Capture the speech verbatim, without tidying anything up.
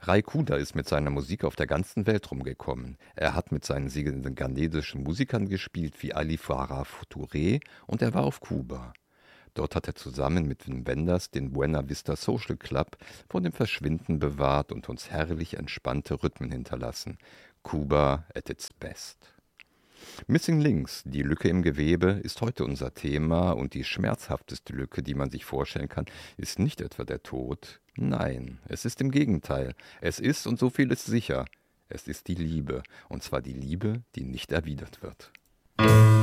Ray Kuda ist mit seiner Musik auf der ganzen Welt rumgekommen. Er hat mit seinen senegalesischen Musikern gespielt wie Ali Farah Touré und er war auf Kuba. Dort hat er zusammen mit Wim Wenders den Buena Vista Social Club vor dem Verschwinden bewahrt und uns herrlich entspannte Rhythmen hinterlassen. Kuba at its best. Missing Links, die Lücke im Gewebe, ist heute unser Thema und die schmerzhafteste Lücke, die man sich vorstellen kann, ist nicht etwa der Tod. Nein, es ist im Gegenteil. Es ist, und so viel ist sicher, es ist die Liebe. Und zwar die Liebe, die nicht erwidert wird.